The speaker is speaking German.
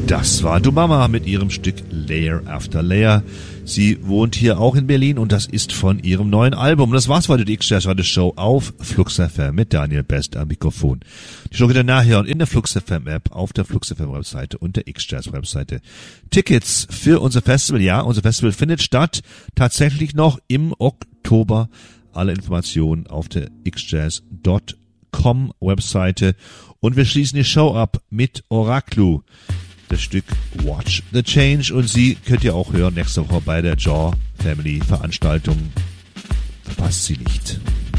Das war Dumama mit ihrem Stück Layer After Layer. Sie wohnt hier auch in Berlin und das ist von ihrem neuen Album. Und das war's heute, die X-Jazz Radio Show auf Flux FM mit Daniel Best am Mikrofon. Die Show wieder nachhören in der Flux FM App, auf der Flux FM Webseite und der X-Jazz Webseite. Tickets für unser Festival, ja, unser Festival findet statt, tatsächlich noch im Oktober. Alle Informationen auf der xjazz.com Webseite. Und wir schließen die Show ab mit Oraklu. Das Stück Watch the Change, und sie könnt ihr auch hören nächste Woche bei der Jaw Family Veranstaltung. Verpasst sie nicht.